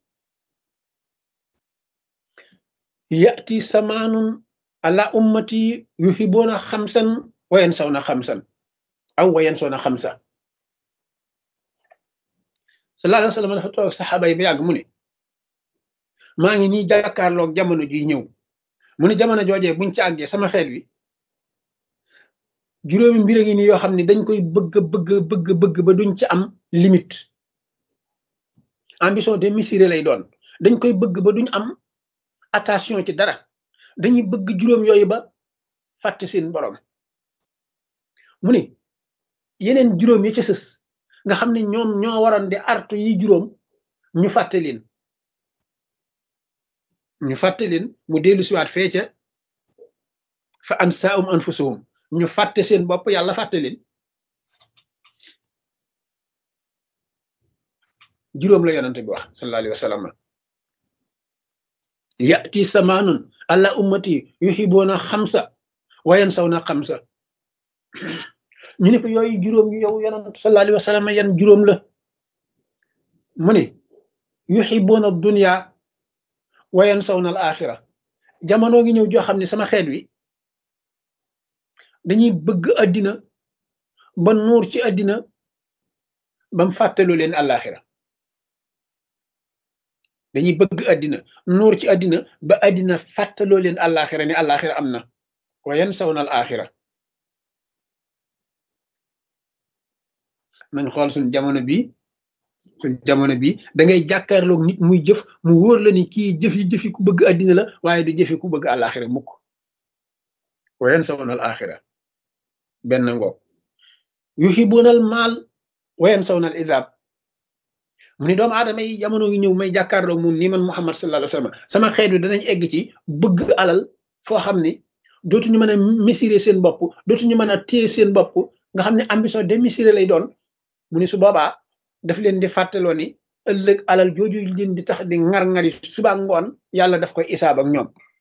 yati samaanun ala ummati yuhibuuna xamsan wa yansawna xamsan aw wa yansawna xamsa sallallahu alayhi wa sallam dafa toog ak saxaaba yi ba yàgg mu ni maa ngi nii jàkkaarloog jamono ji ñëw mu ni jamono joojee buñ ci àggee sama xeet wi juróomi mbir a ngi nii yoo xam ne dañ koy bëgg ba duñ ci am limite ambition démesurée lay doon dañ koy bëgg ba duñ am attention ci dara dañuy bëgg juróom yooyu ba fàtte seen borom mu ni yeneen juróom yi ca sës nga xam ne ñoom ñoo waroon di artu yi juróom ñu fàtte leen mu dellu siwaat fee ca fa ansaahum anfusahum ñu fàtte seen bopp yàlla fàtte leen juróom la yonante bi wax sallallahu alayhi wa sallam yati samaanun ala ummati yuhibuuna xamsa wa yansawna xamsa ñu ne ko yooyu juróom yu yow yonante sallallahu alayhi wa sallam yan juróom la mu ne yuhibuuna dunya wa yansawna al axira jamono ngi ñëw joo xam ne sama xeet wi dañuy bëgg àddina ba nuur ci àddina bam fàttaloo leen àllaaxira dañuy bëgg àddina nuur ci àddina ba àddina fàttaloo leen àllaaxira ne àllaaxira am na wa yansawna al axira man xool suñ jamono bi da ngay jàkkaarloog nit muy jëf mu wóor la ni kii jëfi ku bëgg àddina la waaye du jëfi ku bëgg àllaaxira mukk wa yansawna al axira benn ngoog yuhibuuna al maal wa yansawna al izaab mu ni doomu aadama yi jamono ngi ñëw may jàkkaarloog moom nii man Muhammad sallallahu alayhi wa sallam sama xeet wi danañ egg ci bëgg alal foo xam ni dootuñu mën a mesurer seen bopp dootuñu mën a téye seen bopp nga xam ne ambition démesurée lay doon mu ni su boobaa daf leen di fàttaloo ni ëllëg alal jooju leen di tax di ŋar-ŋari suba ngoon yàlla daf koy isaab ak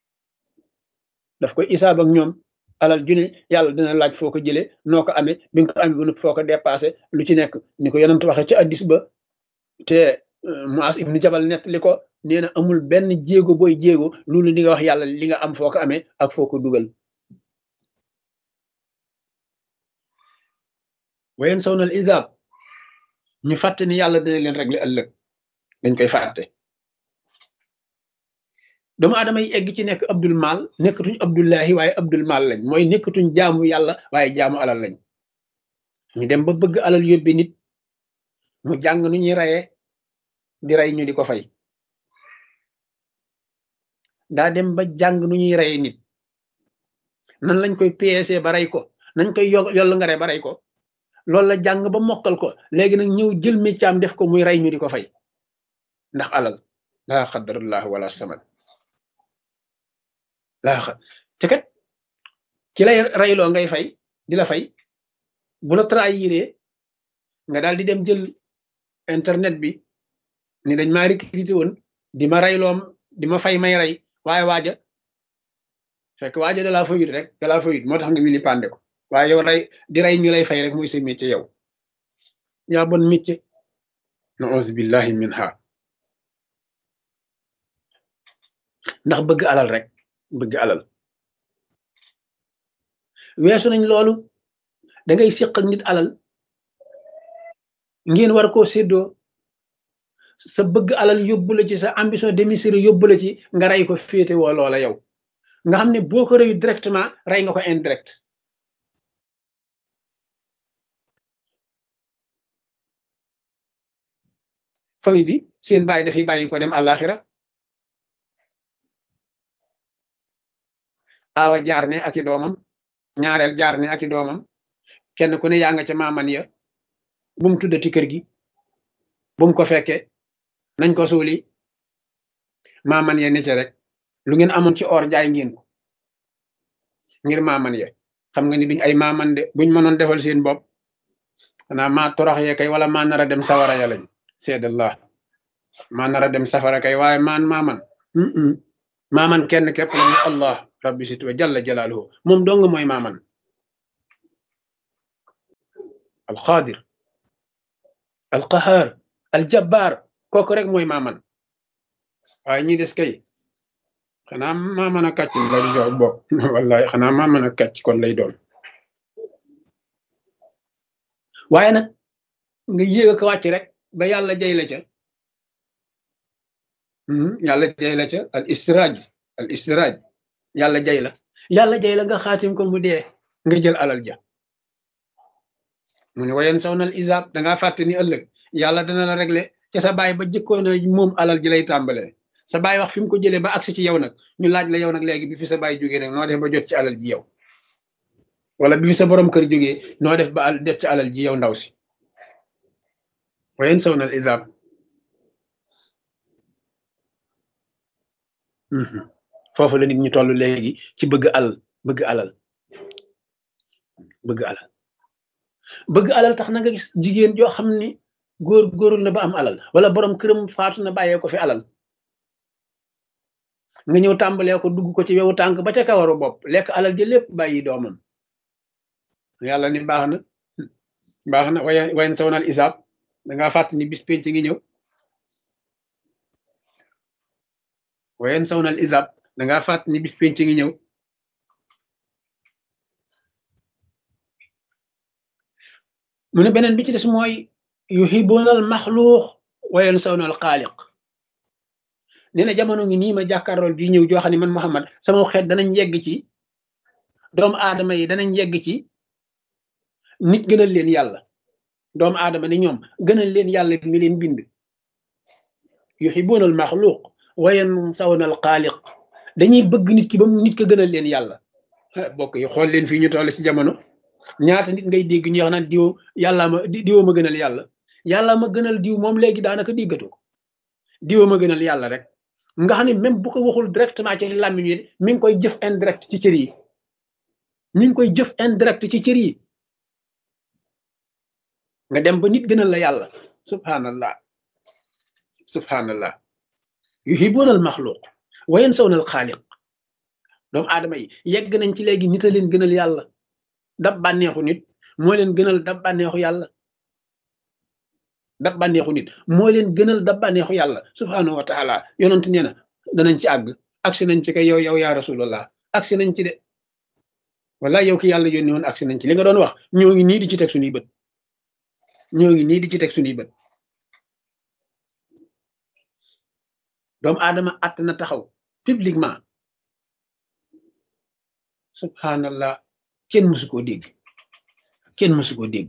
ñoom alal ju ne yàlla dina laaj foo ko jëlee noo ko amee bi nga ko amee ba noppi foo ko dépassé lu ci nekk ni ko yonent waxee ci addis ba te Muaz ibnu Jabal nett li ko nee na amul benn jéego booy jéego loolu di nga wax yàlla li nga am foo ko amee ak foo ko dugal wayen sawnal isaab ñu fàtte ni yàlla dina leen régler ëllëg dañ koy fàtte doomu aadama yi egg ci nekk abdul maal nekkatuñ abdullahi waaye abdul maal lañ mooy nekkatuñ jaamu yàlla waaye jaamu alal lañ ñu dem ba bëgg alal yóbbe nit mu jàng nu ñuy reyee di rey ñu di ko fay daa dem ba jàng nu ñuy reyee nit nan lañ koy peese ba rey ko nañ koy yollu nga rey ba rey ko loolu la jàng ba mokkal ko léegi nag ñëw jël méccaam def ko muy rey ñu di ko fay ndax alal laa xadarallahu wala samad te kat ki lay reyloo ngay fay di la fay bu la trahiré nga daal di dem jël internet bi ni dañ maa recruté woon di ma reyloom di ma fay may rey waaye waaja fekk waaja dalaa fayut rek dalaa fayut moo tax nga wili pande ko waaye yow di rey ñu lay fay rek muy sa métier yow yaa bon métier naouzu billahi minha ndax bëgg alal rek bëgg alal weesu nañ loolu da ngay séq ak nit alal ngeen war koo séddoo sa bëgg alal yóbbu la ci sa ambition démesurée yóbbu la ci nga rey ko féete woo loola yow nga xam ne boo ko reyu directement rey nga ko indirect famille bi seen bàyyi dafay bàyyi ko dem àllaaxira awa jaar ne ak i doomam ñaareel jaar ne ak i doomam kenn ku ne yaa nga ca maaman ya bu mu tuddati kër gi bu mu ko fekkee nañ ko suuli maaman ya ne ca rek lu ngeen amoon ci or jaay ngeen ko ngir maaman ya xam nga ni duñ ay maaman de buñ mënoon defal seen bopp xanaa maa torox yee kay wala maa nar a dem sawara ya lañ seedallah maa nar a dem safara kay waaye maaman maaman kenn képp la ñu allah rabbi sit wa jalla jalaaluhu moom dong mooy maaman alqaadir alqahaar aljabbaar kooku rek mooy maaman waaye ñi des kay xanaa maa mën a kàcc la di jox bopp wallahi xanaa maa mën a kàcc kon lay doon waaye nag nga yéeg a ko wàcc rek ba yàlla jay la ca yàlla jay la ca al istiraaj yàlla jay la nga xaatim ko mu dee nga jël alal ja mu ne wayen saw nal isaab dangaa fàtte ni ëllëg yàlla dana la régler ca sa baay ba jëkkoon a moom alal ji lay tàmbalee sa baay wax fi mu ko jëlee ba agsi ci yow nag ñu laaj la yow nag léegi bi fi sa baay jógee nag noo def ba jot ci alal ji yow wala bi fi sa borom kër jógee noo def ba def ci alal ji yow ndaw si wayen saw nal isaab foofu la nit ñi toll léegi ci bëgg alal bëgg alal tax na nga gis jigéen joo xam ni góorul na ba am alal wala borom këram faatu na bàyyee ko fi alal nga ñëw tàmbalee ko dugg ko ci wewu tànk ba ca kawaru bopp lekk alal ji lépp bàyyi doomam yàlla ni baax na wayen saw nal isaab dangaa fàtt ni bis penc ngi ñëw wayen saw nal isaab dangaa fàtt ni bis penc ngi ñëw mu ne beneen bi ci des mooy yuhibuuna al maxluuq wa yansawna al xaaliq nee na jamono ngi nii ma jàkkaarlool bii ñëw joo xam ne man Muhammad sama xeet danañ yegg ci doomu aadama yi danañ yegg ci nit gënal leen yàlla doomu aadama ni ñoom gënal leen yàlla mi leen bind yuhibuuna al maxluuq wa yansawna al xaaliq dañuy bëgg nit ki ba nit ko gënal leen yàlla bokk yi xool leen fii ñu toll ci jamono ñaata nit ngay dégg ñu wax naan diw diwoo ma gënal yàlla ma gënal diw moom léegi daanaka déggatu ko diwoo ma gënal yàlla rek nga xam ne même bu ko waxul directement ci làmmiñ wi mi ngi koy jëf indirect ci cër yi nga dem ba nit gënal la yàlla subhanallah yuhibuuna al maxluuq wa yansawna al xaaliq doomu aadama yi yegg nañ ci léegi nit a leen gënal yàlla dab bànneexu nit moo leen gënal dab bànneexu yàlla dab bànneexu yàlla subhaanahu wa taala yonent nee na danañ ci àgg agsi nañ ci kay yow yaa rasulallah agsi nañ ci de wala yow ki yàlla yónni woon agsi nañ ci li nga doon wax ñoo ngi nii di ci teg suñuy bët doomu aadama att na taxaw publiquement subhanallah kenn mësu koo dégg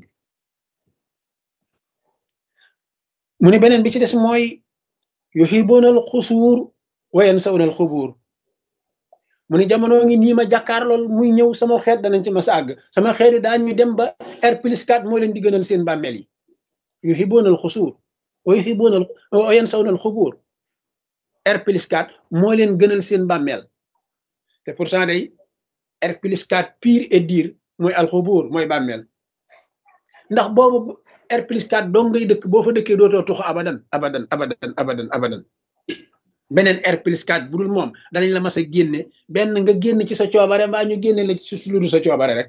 mu ne beneen bi ci des mooy yuhibuuna al xusuur wa yansawna al xubuur mu ne jamono ngi nii ma jàkkaar lool muy ñëw sama xeet danañ ci mas àgg sama xeet yi daan ñu dem ba R+4 moo leen di gënal seen bàmmeel yi yuhibuuna al xusuur wa yansawna al xubuur R+4 moo leen gënal seen bàmmeel te pourtant day R+4 pire et dire mooy alxubuur mooy bàmmeel ndax boobu R+4 dong ngay dëkk boo fa dëkkee dootoo tux abadan beneen R+4 bu dul moom danañ la mas a génne benn nga génn ci sa coobare mbaa ñu génne la ci lu dul sa coobare rek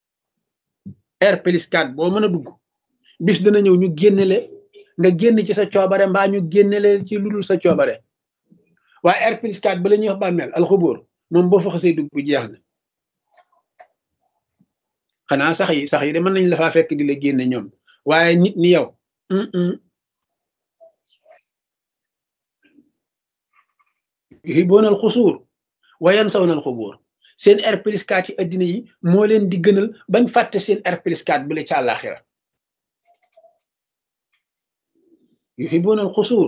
R+4 boo mën a dugg bis dana ñëw ñu génne la nga génn ci sa coobare mbaa ñu génne la ci lu dul sa coobare waaye R+4 ba la ñuy wax bàmmeel alxubuur moom boo fa xasee dugg bu jeex na xanaa sax yi de mën nañ la faa fekk di la génne ñoom waaye nit ni yow yuhibuuna al xusuur wa yansawna al xubuur seen R+4 ci addina yi moo leen di gënal bañ fàtte seen R+4 bu le ca àllaaxira yuhibuuna al xusuur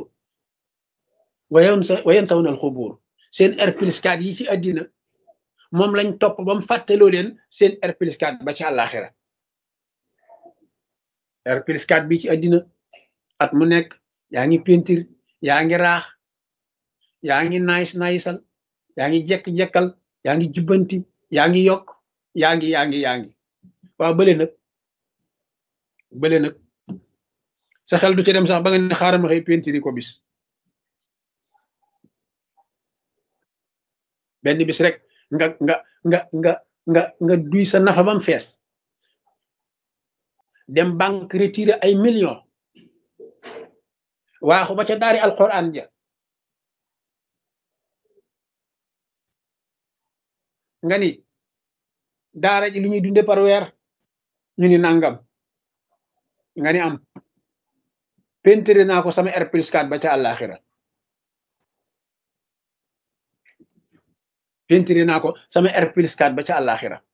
wa yansawna al xubuur seen R+4 yi ci addina moom lañ topp ba mu fàtteloo leen seen R+4 ba ci àllaaxira R+4 bi ci àddina at mu nekk yaa ngi peinture yaa ngi raax yaa ngi naayisal yaa ngi jekk-jekkal yaa ngi jubbanti yaa ngi yokk yaa ngi waaw bële nag sa xel du ci dem sax ba nga ne xaaral ma xëy peinture yi ko bis benn bis rek nga nga nga nga nga duy sa nafa bam fees dem banque retiré ay millions waaxu ba ca daari alquran ja nga ni daara ji lu ñuy dunde par weer ñu ni nangam nga ni am pentere naa ko sama R plus 4 ba ca àllaaxira pentere naa ko sama R plus 4 ba ca àllaaxira